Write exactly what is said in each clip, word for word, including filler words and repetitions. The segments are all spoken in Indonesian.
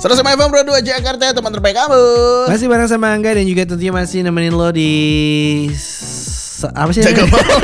seratus F M Pro dua Jakarta, teman terbaik kamu. Masih bareng sama Angga dan juga tentunya masih nemenin lo di S- apa sih? Jaga malam.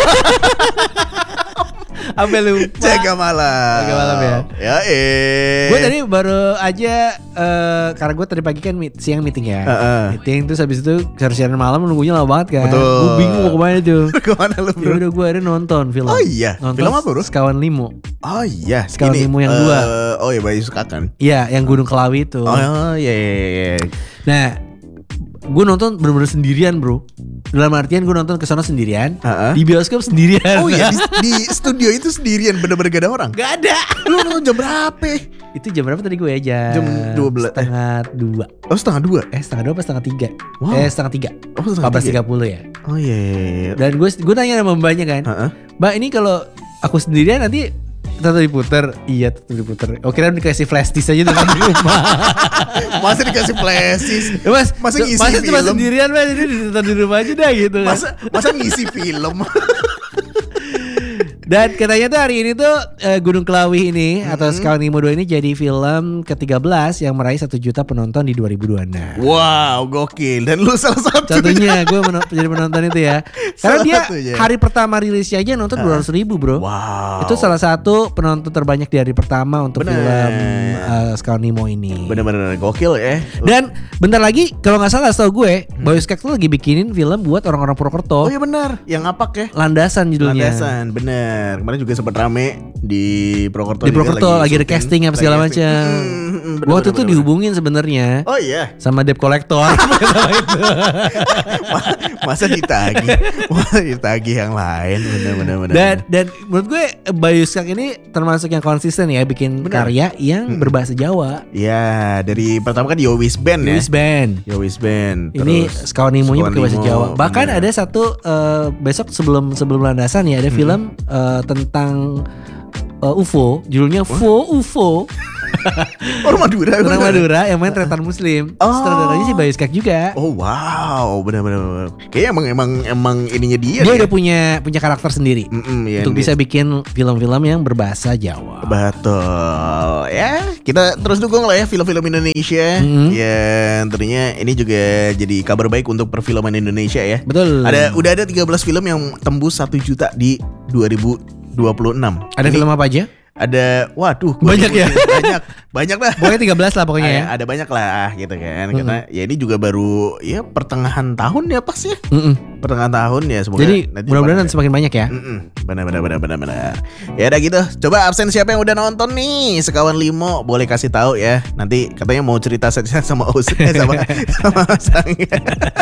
Apa lupa? Jaga malam. Jaga malam ya. Ya eh. Gue tadi baru aja uh, karena gue tadi pagi kan meet, siang meeting ya. Uh-uh. Meeting terus habis itu siaran malam nunggunya lama banget kan. Betul. Gue bingung mau kemana tuh. Kemana lu bro? Ya udah gue akhirnya nonton film. Oh iya. Nonton Film apa bro? Sekawan Limo. Oh iya. Sekawan Ini, Limo yang uh, dua. Oh iya Bayu suka kan. Iya, yang Gunung Kelawi itu. Oh iya iya iya. Nah, gue nonton bener-bener sendirian bro. Dalam artian gue nonton kesana sendirian. Uh-uh. Di bioskop sendirian. Oh iya di, di studio itu sendirian bener-bener gak ada orang. Gak ada. Lu nonton jam berapa? Itu jam berapa tadi gue ya? Jam, Jam dua belas Setengah dua. Oh setengah dua. Eh setengah dua apa setengah tiga? Wow. Eh setengah tiga. Oh setengah empat belas tiga. tiga puluh ya. Oh iya, iya, iya. Dan gue gue nanya sama mbaknya kan, Uh-uh. Mbak ini kalau aku sendirian nanti tetap diputer. Iya tetap diputer. Oh kira dikasih flash disk aja depan di rumah. Masa dikasih flashdisk? Ya, mas, Masa ngisi masa cuma film? sendirian mas, jadi ditonton di rumah aja dah gitu. Masa masa ngisi film? Dan katanya tuh hari ini tuh uh, Gunung Kelawi ini Mm-hmm. atau Sekawan Limo dua ini jadi film ke tiga belas yang meraih satu juta penonton di dua ribu dua puluh enam. Wow, gokil. Dan lu salah satu. Satunya gue men- jadi penonton itu ya. Karena Salah dia satunya. hari pertama rilisnya aja nonton dua ratus ribu bro. Wow. Itu salah satu penonton terbanyak di hari pertama untuk Bener. film uh, Sekawan Limo ini. Bener-bener gokil ya. Dan bentar lagi kalau nggak salah setahu gue, hmm. Bioskop tuh lagi bikinin film buat orang-orang Purwokerto. Oh iya benar. Yang ngapak ya. Landasan judulnya. Landasan, bener. Kemarin juga sempat rame di Purwokerto. Di juga Purwokerto lagi ada syuting, casting apa lagi segala casting. macam. Mm, mm, mm, bener, Waktu bener, itu bener, dihubungin sebenarnya bener. Oh iya. sama debt collector. Masa ditagih? Masa ditagih yang lain? Bener-bener. bener. Dan dan menurut gue Bioskop ini termasuk yang konsisten ya bikin Bener. karya yang berbahasa Jawa. Ya, dari pertama kan Yowis Band ya. Yowis Band. Yowis Band. Ini Terus Sekawan Limonya Sekawan pakai bahasa Limo, Jawa. Bahkan bener. ada satu uh, besok sebelum sebelum landasan ya ada film uh, tentang uh, U F O, judulnya F O U F O. Orang Madura. Orang bener. Madura yang main Tretan Muslim. Oh. Sutradaranya sih Bioskop juga. Oh wow, benar-benar. Kayaknya emang emang emang ininya dia. Dia ya? udah punya punya karakter sendiri Mm-mm, ya, untuk dia- bisa bikin film-film yang berbahasa Jawa. Betul. Ya, kita terus dukung lah ya film-film Indonesia. Mhm. Ya, tentunya ini juga jadi kabar baik untuk perfilman Indonesia ya. Betul. Ada udah ada tiga belas film yang tembus satu juta di dua ribu dua puluh enam. Ada Ini film apa aja? Ada waduh gua Banyak ya? sebutin. Banyak. Banyak lah. Pokoknya tiga belas lah pokoknya ya. Ada, ada banyak lah gitu kan. Karena ya ini juga baru ya pertengahan tahun ya pas ya. Mm-mm. Pertengahan tahun ya semoga Jadi nanti mudah-mudahan pada- semakin banyak ya. Mm-mm. Benar benar benar benar benar. Ya udah gitu. Coba absen siapa yang udah nonton nih Sekawan Limo, boleh kasih tahu ya. Nanti katanya mau cerita saja sama Us eh, sama sama Sang.